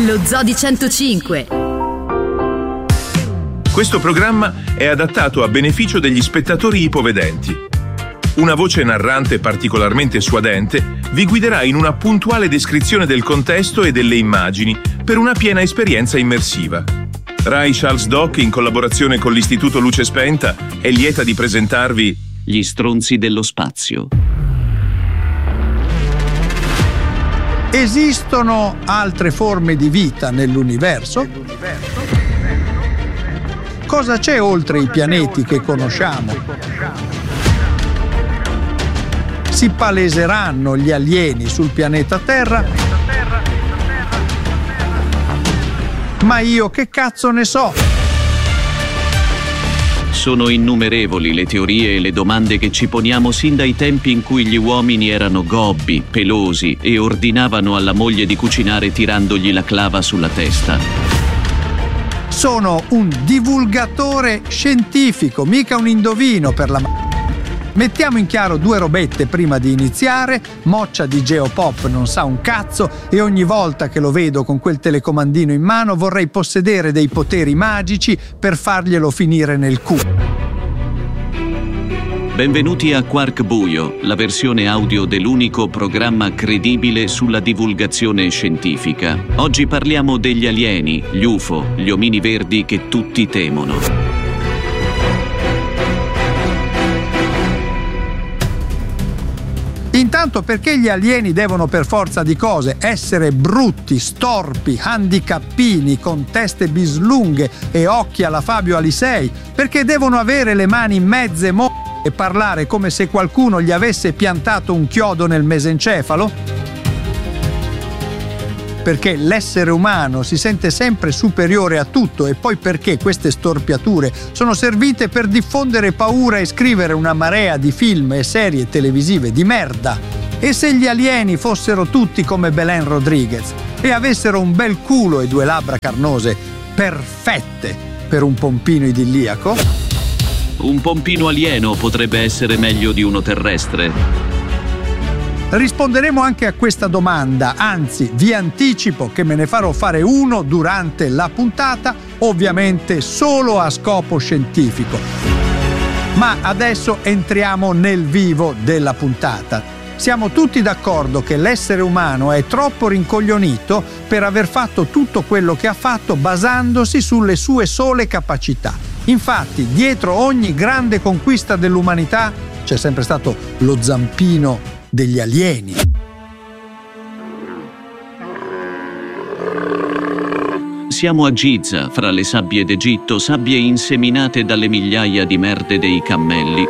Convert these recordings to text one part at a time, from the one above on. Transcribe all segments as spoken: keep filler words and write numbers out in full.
Lo Zoo di centocinque. Questo programma è adattato a beneficio degli spettatori ipovedenti. Una voce narrante particolarmente suadente vi guiderà in una puntuale descrizione del contesto e delle immagini per una piena esperienza immersiva. Rai Charles Doc, in collaborazione con l'Istituto Luce Spenta, è lieta di presentarvi Gli stronzi dello spazio. Esistono altre forme di vita nell'universo? Cosa c'è oltre i pianeti che conosciamo? Si paleseranno gli alieni sul pianeta Terra? Ma io che cazzo ne so? Sono innumerevoli le teorie e le domande che ci poniamo sin dai tempi in cui gli uomini erano gobbi, pelosi e ordinavano alla moglie di cucinare tirandogli la clava sulla testa. Sono un divulgatore scientifico, mica un indovino per la... Mettiamo in chiaro due robette prima di iniziare. Moccia di Geopop non sa un cazzo e ogni volta che lo vedo con quel telecomandino in mano vorrei possedere dei poteri magici per farglielo finire nel culo. Benvenuti a Quark Buio, la versione audio dell'unico programma credibile sulla divulgazione scientifica. Oggi parliamo degli alieni, gli U F O, gli omini verdi che tutti temono. Intanto, perché gli alieni devono per forza di cose essere brutti, storpi, handicappini, con teste bislunghe e occhi alla Fabio Alisei? Perché devono avere le mani mezze mo e parlare come se qualcuno gli avesse piantato un chiodo nel mesencefalo? Perché l'essere umano si sente sempre superiore a tutto e poi perché queste storpiature sono servite per diffondere paura e scrivere una marea di film e serie televisive di merda. E se gli alieni fossero tutti come Belen Rodriguez e avessero un bel culo e due labbra carnose perfette per un pompino idilliaco? Un pompino alieno potrebbe essere meglio di uno terrestre. Risponderemo anche a questa domanda, anzi vi anticipo che me ne farò fare uno durante la puntata, ovviamente solo a scopo scientifico. Ma adesso entriamo nel vivo della puntata. Siamo tutti d'accordo che l'essere umano è troppo rincoglionito per aver fatto tutto quello che ha fatto basandosi sulle sue sole capacità. Infatti, dietro ogni grande conquista dell'umanità c'è sempre stato lo zampino degli alieni. Siamo a Giza, fra le sabbie d'Egitto, sabbie inseminate dalle migliaia di merde dei cammelli,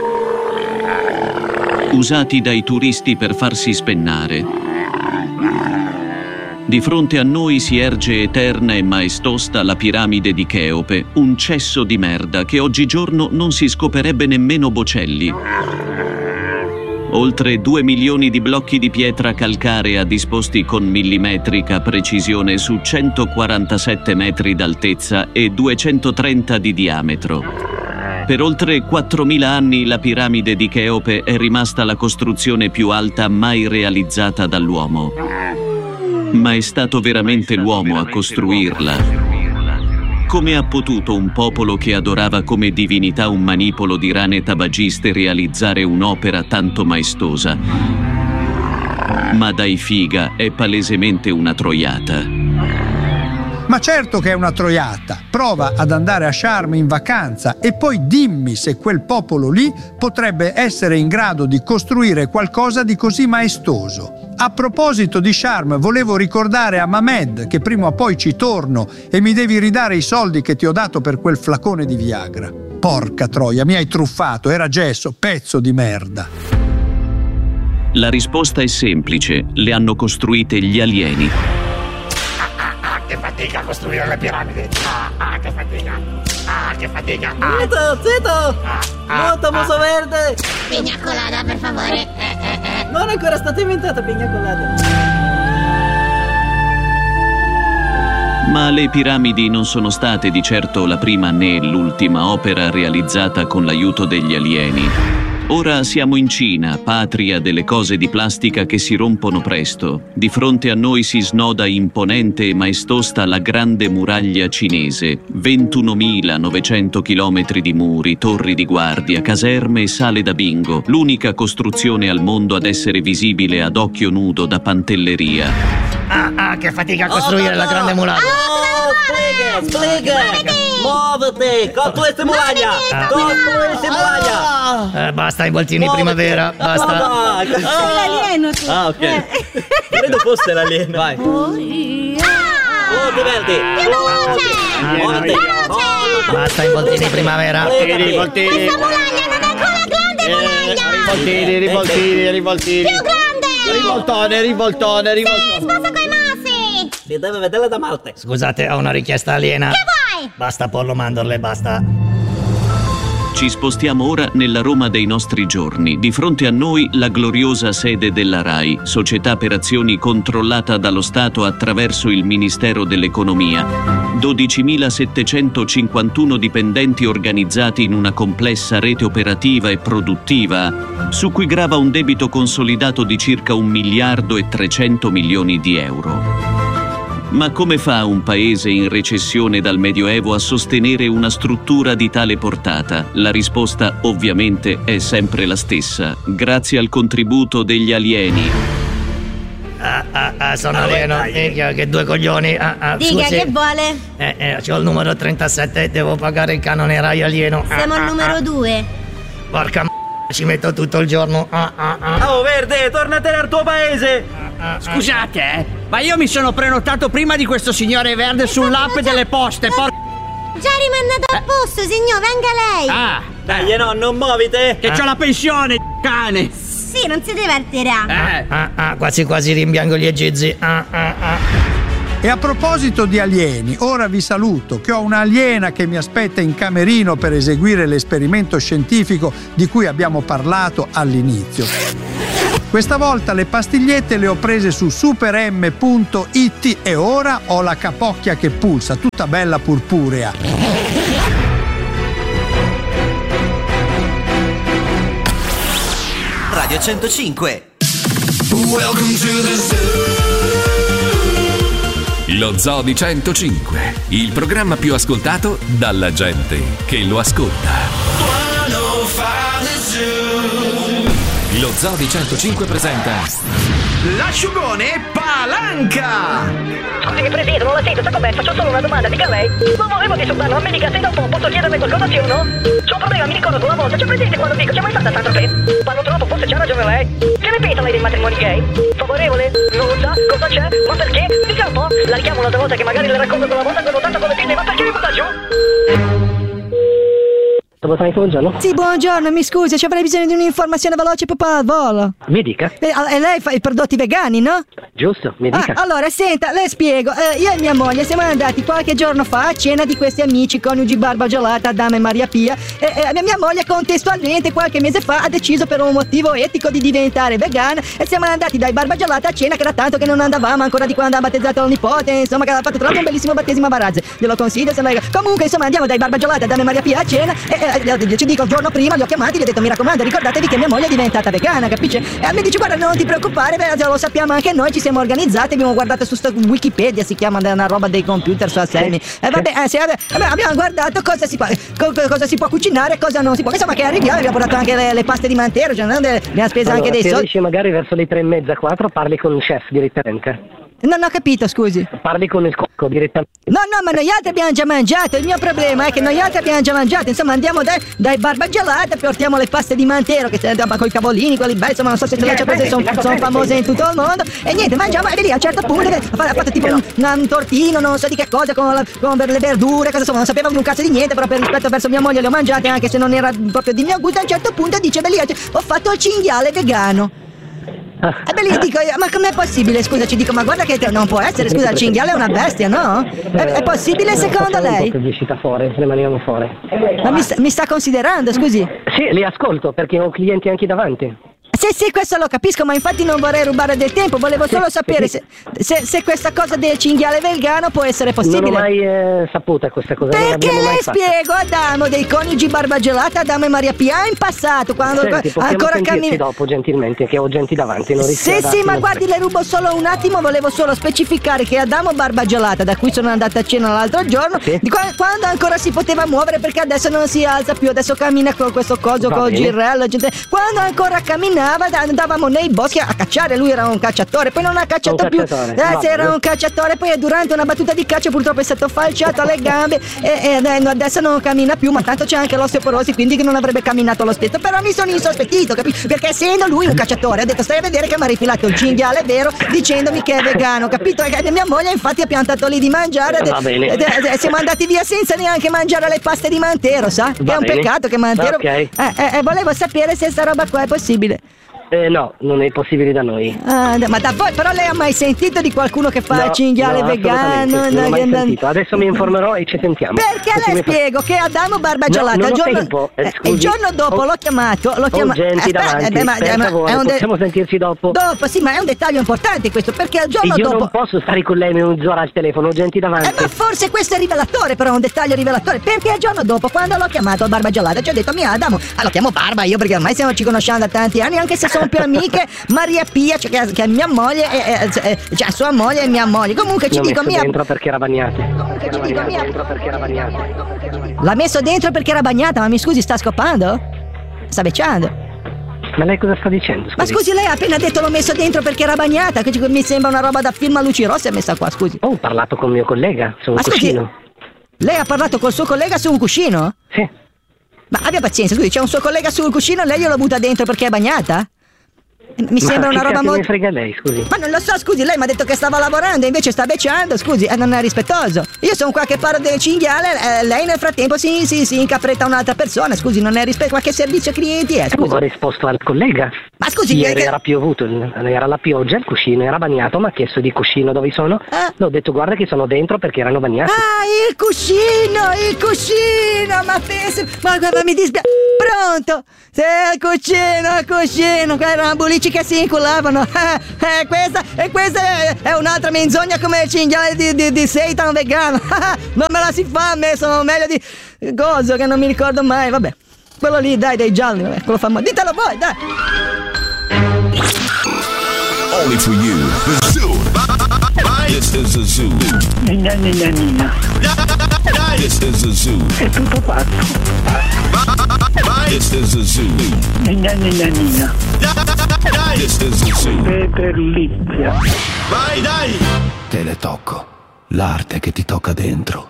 usati dai turisti per farsi spennare. Di fronte a noi si erge eterna e maestosa la piramide di Cheope, un cesso di merda che oggigiorno non si scoperebbe nemmeno Bocelli. Oltre due milioni di blocchi di pietra calcarea disposti con millimetrica precisione su centoquarantasette metri d'altezza e duecentotrenta di diametro. Per oltre quattromila anni la piramide di Cheope è rimasta la costruzione più alta mai realizzata dall'uomo. Ma è stato veramente l'uomo a costruirla? Come ha potuto un popolo che adorava come divinità un manipolo di rane tabagiste realizzare un'opera tanto maestosa? Ma dai figa, è palesemente una troiata. Ma certo che è una troiata. Prova ad andare a Sharm in vacanza e poi dimmi se quel popolo lì potrebbe essere in grado di costruire qualcosa di così maestoso. A proposito di Sharm, volevo ricordare a Mamed che prima o poi ci torno e mi devi ridare i soldi che ti ho dato per quel flacone di Viagra. Porca troia, mi hai truffato, era gesso, pezzo di merda. La risposta è semplice, le hanno costruite gli alieni. Che fatica a costruire le piramidi. Ah, ah, che fatica. Ah, che fatica. Ah. Zitto, zitto. Ah, ah, Molto ah, muso verde. Pigna colada, per favore. Eh, eh, eh. Non è ancora stata inventata pigna colada. Ma le piramidi non sono state di certo la prima né l'ultima opera realizzata con l'aiuto degli alieni. Ora siamo in Cina, patria delle cose di plastica che si rompono presto. Di fronte a noi si snoda imponente e maestosa la grande muraglia cinese. ventunomilanovecento chilometri di muri, torri di guardia, caserme e sale da bingo. L'unica costruzione al mondo ad essere visibile ad occhio nudo da pantelleria. Ah, ah, che fatica a costruire Oh, la grande muraglia. Oh, spliga, spliga. Muoviti, costruisci muraglia. Costruisci muraglia. Eh, basta i voltini primavera, basta. Ah, Sei l'alieno tu. Ah, ok. Credo fosse l'alieno. Vai. Oh, yeah. Muoviti, Verdi. Muoviti. Basta i voltini primavera. Piegati. Questa muraglia non è ancora grande muraglia! Rivoltini, rivoltini, rivoltini. Più grande! Rivoltone, rivoltone, rivoltone. Sposa coi massi! Si deve vederla da Marte. Scusate, ho una richiesta aliena. Che vuoi? Basta Pollo Mandorle, basta. Ci spostiamo ora nella Roma dei nostri giorni. Di fronte a noi la gloriosa sede della RAI, società per azioni controllata dallo Stato attraverso il Ministero dell'Economia. dodicimilasettecentocinquantuno dipendenti organizzati in una complessa rete operativa e produttiva, su cui grava un debito consolidato di circa un miliardo e trecento milioni di euro. Ma come fa un paese in recessione dal Medioevo a sostenere una struttura di tale portata? La risposta ovviamente è sempre la stessa, grazie al contributo degli alieni. Ah, ah, ah, sono alieno. Minchia, che due coglioni. Ah, ah, Dica, scusi. che vuole? Eh, eh, c'ho il numero trentasette, devo pagare il canone Rai alieno. Ah, Siamo al ah, numero ah. due. Porca m***a, ci metto tutto il giorno. Ah, ah, ah. Oh, Verde, tornatene al tuo paese. Scusate, eh, ma io mi sono prenotato prima di questo signore verde sull'app delle poste. Por... Già rimandato al posto, signor, venga lei. Ah, Dai, no, non muovite. che c'ho la pensione, cane. Sì, non si deve alterare. Eh, Ah, ah, quasi quasi rimpiango gli egizi. Ah, ah, ah. E a proposito di alieni, ora vi saluto che ho un'aliena che mi aspetta in camerino per eseguire l'esperimento scientifico di cui abbiamo parlato all'inizio. Questa volta le pastigliette le ho prese su superm punto it e ora ho la capocchia che pulsa, tutta bella purpurea. Radio centocinque. Lo Zoo di centocinque, il programma più ascoltato dalla gente che lo ascolta. Lo Zoo di centocinque presenta l'asciugone Palanca. Scusi, mi presiedo, non la sento, sa com'è? Faccio solo una domanda, dica lei. Non volevo disturbarlo, ma mi dica se da un po' posso chiederle qualcosa, sì o no? C'ho un problema, mi ricordo una volta, c'è presente quando dico, c'è mai stata Sandra Pen? Parlo troppo, forse c'ha ragione lei. Che ne pensa lei dei matrimoni gay? Favorevole? Non lo sa? Cosa c'è? Ma perché? Dica un po'. La richiamo un'altra volta che magari le racconto quella volta che ho votato con le pinne, ma perché mi butta giù? Buongiorno. Sì, buongiorno, mi scusi, ci avrei bisogno di un'informazione veloce proprio al volo. Mi dica. E, e lei fa i prodotti vegani, no? Giusto, mi dica. Ah, allora, senta, le spiego. Eh, io e mia moglie siamo andati qualche giorno fa a cena di questi amici coniugi Barba Gelata, Adamo e Maria Pia. E, e mia moglie contestualmente qualche mese fa ha deciso per un motivo etico di diventare vegana. E siamo andati dai Barba Gelata a cena, che era tanto che non andavamo ancora di quando ha battezzato il nipote. Insomma, che aveva fatto troppo un bellissimo battesimo a Barazze. Glielo consiglio, se lei... Comunque, insomma, andiamo dai Barba Gelata, Adamo e Maria Pia a cena. E, e io ci dico, il giorno prima li ho chiamati, gli ho detto, mi raccomando, ricordatevi che mia moglie è diventata vegana, capisce? E mi dice, guarda, non ti preoccupare, beh, lo sappiamo anche noi, ci siamo organizzati, abbiamo guardato su sta Wikipedia, si chiama una roba dei computer su Assemi. E vabbè, eh, sì, vabbè, vabbè, abbiamo guardato cosa si, può, co- cosa si può cucinare e cosa non si può. Insomma, che arriviamo, abbiamo portato anche le, le paste di Mantero, cioè, abbiamo speso allora, anche dei se soldi. riesci magari verso le tre e mezza, quattro, parli con il chef direttamente. Non ho capito, scusi. Parli con il cocco direttamente. No, no, ma noi altri abbiamo già mangiato. Il mio problema è che noi altri abbiamo già mangiato. Insomma, andiamo dai, dai Barba Gelata, portiamo le paste di Mantero, che con i cavolini, quelli belli, insomma, non so se te le ci prese, sono son famose in tutto il mondo. E niente, mangiamo, e lì a un certo punto ha fatto tipo un, un tortino, non so di che cosa, con, la, con le verdure, cosa insomma, non sapeva un cazzo di niente, però per rispetto verso mia moglie le ho mangiate, anche se non era proprio di mio gusto. A un certo punto dice, beh, lì ho fatto il cinghiale vegano. E beh, lì dico, ma com'è possibile? Scusa, ci dico, ma guarda che non può essere, scusa, il cinghiale è una bestia, no? È, è possibile secondo lei? Un po' che uscita fuori, rimaniamo fuori. Ma mi, mi sta considerando, scusi? Sì, li ascolto perché ho clienti anche davanti. Sì, sì, questo lo capisco, ma infatti non vorrei rubare del tempo. Volevo solo sapere se, se, se questa cosa del cinghiale vegano può essere possibile. Non ho mai eh, saputa questa cosa. Perché non le mai fatta. spiego, Adamo, dei coniugi Barbagelata, Adamo e Maria Pia in passato, quando Senti, possiamo ancora sentirci cammina. dopo, gentilmente, che ho gente davanti. Non rischio Sì, di sì, darti ma uno guardi, le rubo solo un attimo. Volevo solo specificare che Adamo Barbagelata, da cui sono andata a cena l'altro giorno, Sì. di qua- quando ancora si poteva muovere, perché adesso non si alza più, adesso cammina con questo coso, Va con il bene. girello, gente. Quando ancora camminava, da- andavamo nei boschi a cacciare. Lui era un cacciatore, poi non ha cacciato Un più. cacciatore, Eh, va sì, era bene. un cacciatore, poi durante una battuta di caccia purtroppo è stato falciato alle gambe e, e adesso non cammina più, ma tanto c'è anche l'osteoporosi, quindi che non avrebbe camminato lo stesso. Però mi sono insospettito, capito? Perché essendo lui un cacciatore, ha detto stai a vedere che mi ha rifilato il cinghiale vero, dicendomi che è vegano, capito? E mia moglie infatti ha piantato lì di mangiare. Va bene. ed- ed- siamo andati via senza neanche mangiare le paste di Mantero, sa? Che Va è un bene. peccato che Mantero. Ok. Eh, eh, eh, volevo sapere se sta roba qua è possibile. Eh, no, non è possibile da noi. Ah, ma da voi, però lei ha mai sentito di qualcuno che fa No, il cinghiale no, vegano? assolutamente, non ho mai No, sentito. Adesso mi informerò e ci sentiamo. Perché Così le mi fa- spiego che Adamo Barbagelata No, non il, ho giorno, tempo, eh, eh, scusi. il giorno dopo Ho- l'ho chiamato, l'ho Ho chiamato. gente Aspetta, davanti, eh, beh, ma- per ma- favore, è un de- possiamo sentirci dopo? Dopo, sì, ma è un dettaglio importante questo, perché il giorno Io dopo. non posso stare con lei mezz'ora al telefono, ho gente davanti. Eh, ma forse questo è rivelatore, però è un dettaglio rivelatore. Perché il giorno dopo, quando l'ho chiamato al Barbagelata, ci ho detto: mia Adamo, ah, lo chiamo Barba io perché ormai siamo, ci conosciamo da tanti anni, anche se sono più amiche, Maria Pia, cioè, che, che è mia moglie, e, e, e, cioè sua moglie e mia moglie. Comunque ci L'ho dico messo mia. dentro perché era bagnata. Comunque ci dico mia. Dentro perché era bagnata. L'ha messo dentro perché era bagnata, ma mi scusi, sta scopando? Sta becciando? Ma lei cosa sta dicendo? Scusi. Ma scusi, lei ha appena detto l'ho messo dentro perché era bagnata, che mi sembra una roba da film a luci rosse messa qua, scusi. Ho parlato con mio collega su un Ma scusi, cuscino. lei ha parlato col suo collega su un cuscino? Sì. Ma abbia pazienza, scusi, c'è un suo collega sul cuscino e lei glielo butta dentro perché è bagnata? Mi sembra Ma una che roba cazzo molto. mi frega lei, scusi? Ma non lo so, scusi, lei mi ha detto che stava lavorando e invece sta becciando, scusi, e non è rispettoso. Io sono qua che parlo del cinghiale, eh, lei nel frattempo si, si, si incapretta un'altra persona, scusi, non è rispetto. Ma che servizio clienti è, Tu scusi? ho risposto al collega. Ma scusi, Ieri che- era piovuto, era la pioggia, il cuscino era bagnato, mi ha chiesto di cuscino dove sono. Ah. L'ho detto guarda che sono dentro perché erano bagnati. Ah, il cuscino, il cuscino, ma pensi, ma guarda, mi dispiace. Pronto? Sì, il cuscino, il cuscino, qua erano bulici che si inculavano. Eh, eh, questa, e questa è, è un'altra menzogna come il cinghiale di, di, di seitan vegano. Non me la si fa, a me sono meglio di coso che non mi ricordo mai, vabbè. Quello lì, dai, dei gialli, vabbè, quello famoso. Ditelo voi, dai. Only for you. The zoo. This is the zoo. Nina, nina, nina. This is the zoo. È tutto pazzo. This is the zoo. Nina, nina, nina. This is the zoo. Peterlizia. Vai, dai! Te le tocco. L'arte che ti tocca dentro.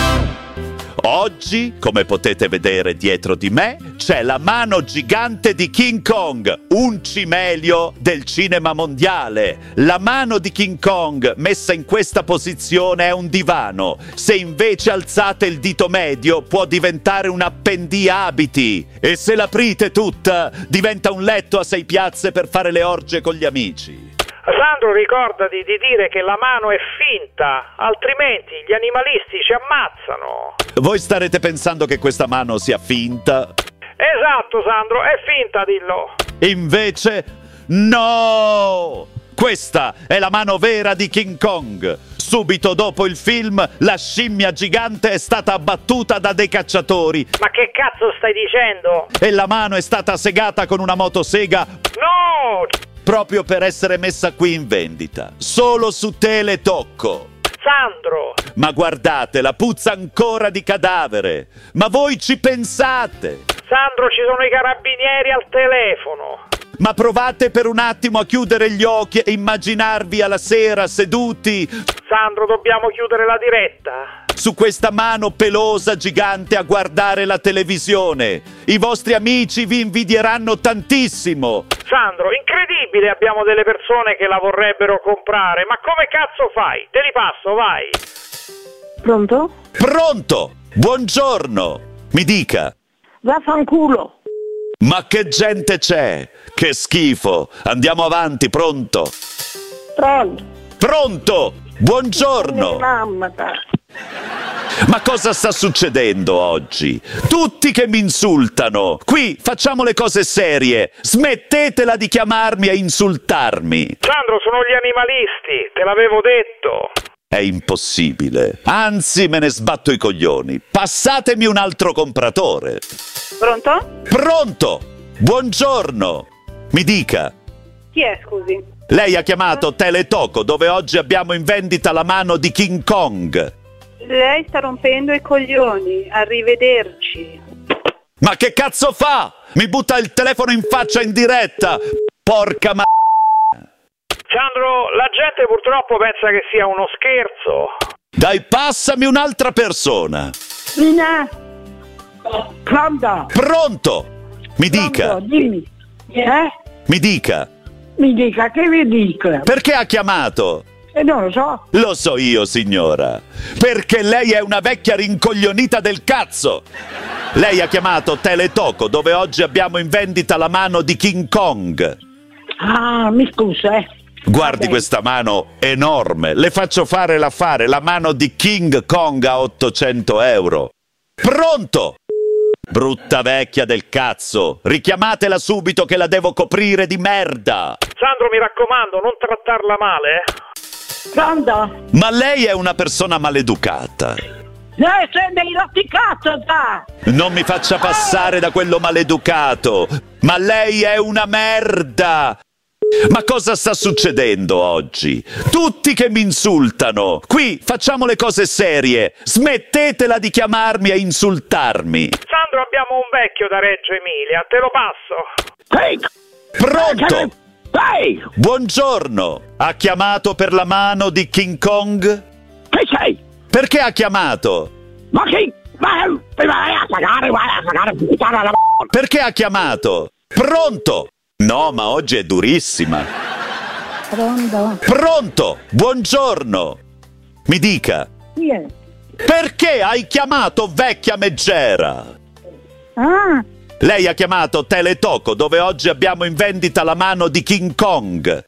Oggi, come potete vedere dietro di me, c'è la mano gigante di King Kong, un cimelio del cinema mondiale. La mano di King Kong messa in questa posizione è un divano. Se invece alzate il dito medio può diventare un appendiabiti. E se l'aprite tutta diventa un letto a sei piazze per fare le orge con gli amici. Sandro, ricordati di dire che la mano è finta, altrimenti gli animalisti ci ammazzano. Voi starete pensando che questa mano sia finta? Esatto, Sandro, è finta, dillo. Invece, no! Questa è la mano vera di King Kong. Subito dopo il film, la scimmia gigante è stata abbattuta da dei cacciatori. Ma che cazzo stai dicendo? E la mano è stata segata con una motosega. No! Proprio per essere messa qui in vendita. Solo su Teletocco. Sandro! Ma guardate, la puzza ancora di cadavere. Ma voi ci pensate? Sandro, ci sono i carabinieri al telefono. Ma provate per un attimo a chiudere gli occhi e immaginarvi alla sera seduti. Sandro, dobbiamo chiudere la diretta. Su questa mano pelosa gigante a guardare la televisione. I vostri amici vi invidieranno tantissimo. Sandro, incredibile, abbiamo delle persone che la vorrebbero comprare. Ma come cazzo fai? Te li passo, vai. Pronto? Pronto? Buongiorno. Mi dica. Vaffanculo. Ma che gente c'è? Che schifo. Andiamo avanti, pronto? Pronto. Pronto? Buongiorno. Mamma. Ma cosa sta succedendo oggi? Tutti che mi insultano. Qui facciamo le cose serie. Smettetela di chiamarmi e insultarmi. Sandro, sono gli animalisti, te l'avevo detto. È impossibile. Anzi, me ne sbatto i coglioni. Passatemi un altro compratore. Pronto? Pronto? Buongiorno. Mi dica. Chi è, scusi? Lei ha chiamato Teletoco, dove oggi abbiamo in vendita la mano di King Kong. Lei sta rompendo i coglioni. Arrivederci. Ma che cazzo fa? Mi butta il telefono in faccia in diretta. Porca ma... Sandro, la gente purtroppo pensa che sia uno scherzo. Dai, passami un'altra persona. Nina. Pronto? Pronto? Mi dica. Pronto, dimmi. Eh? Mi dica. Mi dica, che vi dica? Perché ha chiamato? Eh, non lo so. Lo so io, signora. Perché lei è una vecchia rincoglionita del cazzo. Lei ha chiamato Teletoco, dove oggi abbiamo in vendita la mano di King Kong. Ah, mi scusa, eh. Guardi Vabbè. questa mano enorme. Le faccio fare l'affare, la mano di King Kong a ottocento euro. Pronto? Brutta vecchia del cazzo. Richiamatela subito che la devo coprire di merda. Sandro, mi raccomando, non trattarla male, eh. Pronto? Ma lei è una persona maleducata. Lei sente i rotti cazzo, già! Non mi faccia passare da quello maleducato. Ma lei è una merda. Ma cosa sta succedendo oggi? Tutti che mi insultano. Qui facciamo le cose serie. Smettetela di chiamarmi e insultarmi. Sandro, abbiamo un vecchio da Reggio Emilia, te lo passo. Ehi! Pronto? Ehi! Buongiorno. Ha chiamato per la mano di King Kong? Chi sei? Perché ha chiamato? Ma chi? Ma vai a cagare, vai a cagare, puttana la m***a. Perché ha chiamato? Pronto? No, ma oggi è durissima. Pronto? Pronto? Buongiorno. Mi dica. Chi è? Perché hai chiamato vecchia meggera? Ah, Lei ha chiamato Teletoco, dove oggi abbiamo in vendita la mano di King Kong.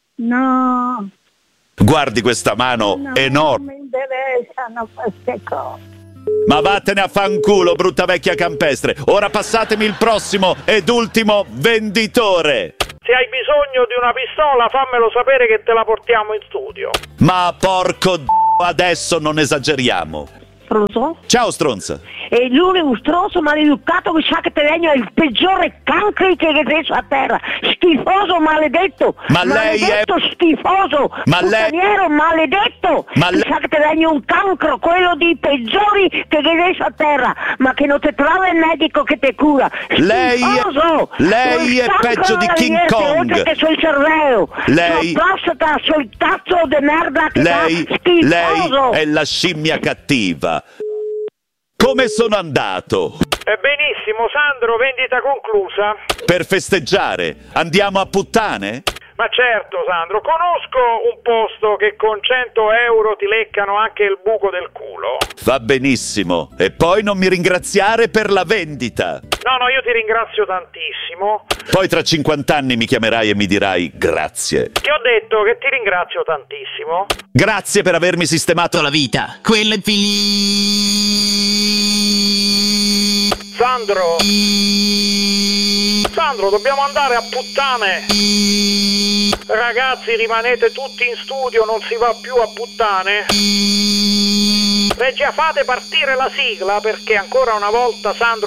no. Guardi questa mano No, enorme. non mi interessano queste cose. Ma vattene a fanculo, brutta vecchia campestre. Ora passatemi il prossimo ed ultimo venditore. Se hai bisogno di una pistola, fammelo sapere che te la portiamo in studio. Ma porco d***o, adesso non esageriamo. Pronto? Ciao stronza. E lui è un stronzo maleducato che sa che te legno è il peggiore cancri che hai messo a terra. Schifoso maledetto. Ma lei è- maledetto schifoso. Ma lei- Puttaniero maledetto. Ma che le- sa che te legno un cancro, quello dei peggiori che hai messo a terra. Ma che non ti trova il medico che ti cura. Lei è- Schifoso. lei è Un cancro peggio di alla King niente, Kong. oltre che sul cervello. Lei- Sulla prostata, sul cazzo di merda che Lei, dà. Schifoso. lei è la scimmia cattiva. Come sono andato? E benissimo, Sandro, vendita conclusa. Per festeggiare? Andiamo a puttane? Ma certo, Sandro, conosco un posto che con cento euro ti leccano anche il buco del culo. Va benissimo. E poi non mi ringraziare per la vendita. No, no, io ti ringrazio tantissimo. Poi tra cinquanta anni mi chiamerai e mi dirai grazie. Ti ho detto che ti ringrazio tantissimo. Grazie per avermi sistemato la vita. Quello è Sandro. Sandro, dobbiamo andare a puttane. Ragazzi, rimanete tutti in studio, non si va più a puttane. Regia, fate partire la sigla perché ancora una volta Sandro